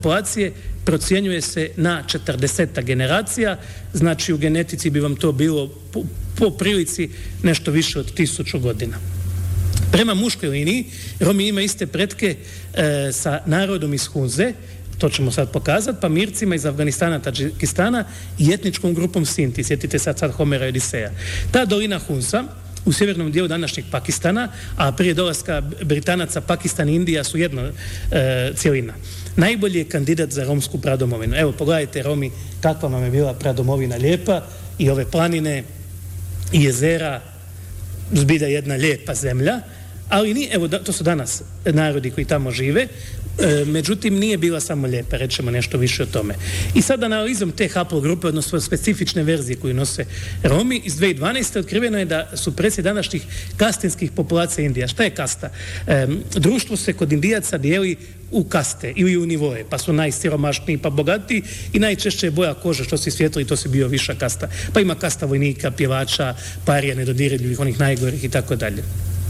populacije procjenjuje se na 40 generacija, znači u genetici bi vam to bilo po prilici nešto više od 1000 godina. Prema muškoj liniji, Romi ima iste pretke sa narodom iz Hunze, to ćemo sad pokazati, pa Mircima iz Afganistana, Tadžikistana i etničkom grupom Sinti. Sjetite sad Homera i Odiseja. Ta dolina Hunza u sjevernom dijelu današnjeg Pakistana, a prije dolaska Britanaca Pakistan i Indija su jedna cijelina. Najbolji je kandidat za romsku pradomovinu. Evo, pogledajte Romi, kakva vam je bila pradomovina lijepa i ove planine i jezera, zbilja jedna lijepa zemlja, ali nije, evo, to su danas narodi koji tamo žive, međutim nije bila samo lijepa, rećemo nešto više o tome. I sad analizom te haplogrupe, odnosno specifične verzije koju nose Romi, iz 2012. otkriveno je da su presjed današnjih kastinskih populacija Indija. Šta je kasta? Društvo se kod Indijaca dijeli u kaste ili u nivoje, pa su najsiromašniji pa bogatiji i najčešće je boja kože, što si svijetli, to si bio viša kasta. Pa ima kasta vojnika, pjevača, parija, nedodirljivih, onih najgorih i tako dalje.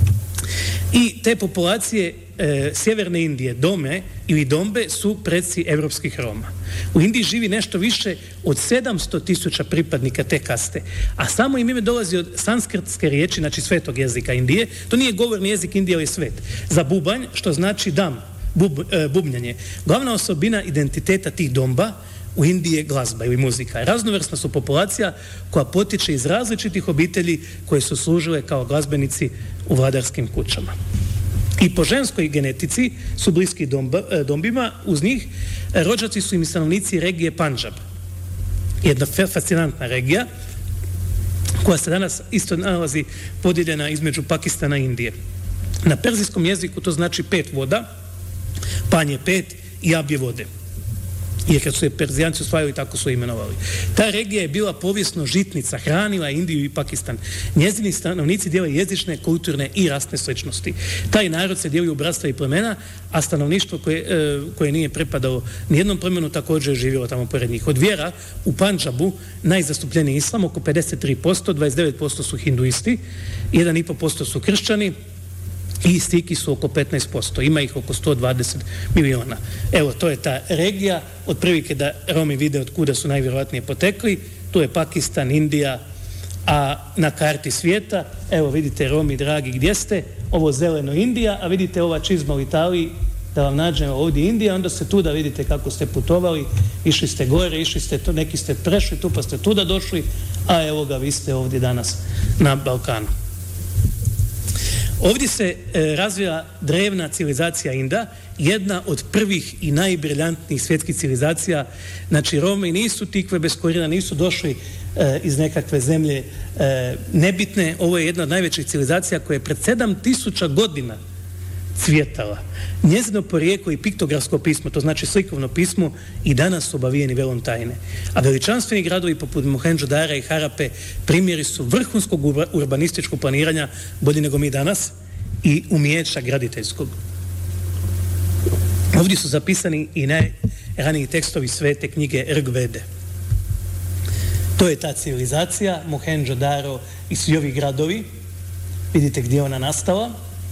I te populacije sjeverne Indije, Dome ili Dombe, su predci evropskih Roma. U Indiji živi nešto više od 700.000 pripadnika te kaste, a samo im ime dolazi od sanskritske riječi, znači svetog jezika Indije. To nije govorni jezik Indije, ali je svet. Za bubanj, što znači dam, bubnjanje. Glavna osobina identiteta tih Domba u Indiji je glazba ili muzika. Raznovrsna su populacija koja potiče iz različitih obitelji koje su služile kao glazbenici u vladarskim kućama. I po ženskoj genetici su bliski Dombima, uz njih rođaci su im stanovnici regije Pandžab. Jedna fascinantna regija koja se danas isto nalazi podijeljena između Pakistana i Indije. Na perzijskom jeziku to znači 5 voda, panj je 5 i ab je vode. Jer kad su je Perzijanci osvajali, tako su imenovali. Ta regija je bila povijesno žitnica, hranila Indiju i Pakistan. Njezini stanovnici dijele jezične, kulturne i rasne sličnosti. Taj narod se dijeli u bratstva i plemena, a stanovništvo koje nije pripadalo nijednom plemenu također je živjelo tamo pored njih. Od vjera u Pandžabu najzastupljeniji islam, oko 53%, 29% su hinduisti, 1,5% su kršćani, i Siki su oko 15%, ima ih oko 120 miliona. Evo, to je ta regija, otprilike da Romi vide od kuda su najvjerovatnije potekli, tu je Pakistan, Indija, a na karti svijeta, evo vidite Romi, dragi, gdje ste, ovo zeleno Indija, a vidite ova čizma u Italiji, da vam nađemo ovdje Indija, onda ste tu da vidite kako ste putovali, išli ste gore, išli ste tu, neki ste prešli tu pa ste tu da došli, a evo ga, vi ste ovdje danas na Balkanu. Ovdje se razvija drevna civilizacija Inda, jedna od prvih i najbriljantnijih svjetskih civilizacija. Znači, Romi nisu tikve bez korijena, nisu došli iz nekakve zemlje nebitne. Ovo je jedna od najvećih civilizacija koja je pred 7000 godina cvjetala. Njezino porijeklo i piktografsko pismo, to znači slikovno pismo, i danas su obavijeni velom tajne. A veličanstveni gradovi poput Mohendžodara i Harape primjeri su vrhunskog urbanističkog planiranja, bolji nego mi danas, i umijeća graditeljskog. Ovdje su zapisani i najraniji tekstovi svete knjige Rigvede. To je ta civilizacija, Mohendžodaro i svi ovi gradovi. Vidite gdje ona nastala.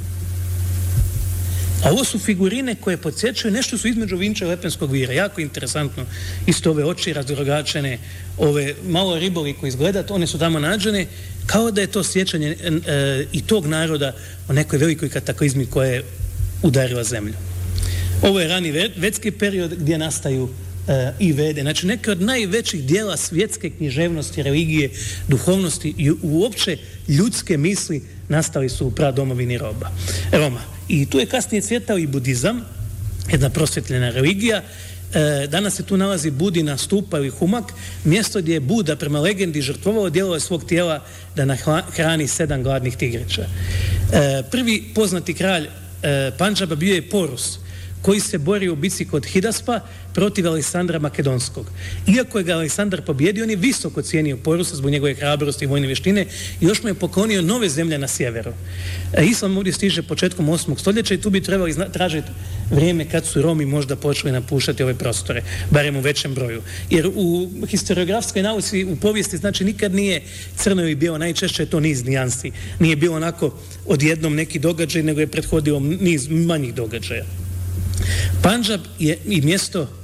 A ovo su figurine koje podsjećaju, nešto su između Vinča i Lepenskog vira, jako interesantno. Isto ove oči razdrogačene, ove malo riboli koji izgledate, one su tamo nađene, kao da je to sjećanje i tog naroda o nekoj velikoj kataklizmi koja je udarila zemlju. Ovo je rani vedski period gdje nastaju i vede. Znači, neke od najvećih dijela svjetske književnosti, religije, duhovnosti i uopće ljudske misli nastali su u pradomovini Roma. I tu je kasnije cvjetao i budizam, jedna prosvjetljena religija. Danas se tu nalazi Budina stupa ili humak, mjesto gdje je Buda prema legendi žrtvovao dijelove svog tijela da nahrani 7 gladnih tigrića. Prvi poznati kralj Pandžaba bio je Porus, koji se borio u bici kod Hidaspa protiv Aleksandra Makedonskog. Iako je ga Aleksandar pobjedio, on je visoko cijenio Porusa zbog njegove hrabrosti i vojne vještine i još mu je poklonio nove zemlje na sjeveru. Islam ovdje stiže početkom 8. stoljeća i tu bi trebali tražiti vrijeme kad su Romi možda počeli napuštati ove prostore, barem u većem broju. Jer u historiografskoj nauci, u povijesti, znači nikad nije crno ili bijelo, najčešće je to niz nijansi. Nije bilo onako odjednom neki događaj, nego je prethodio niz manjih događaja. Pandžab je i mjesto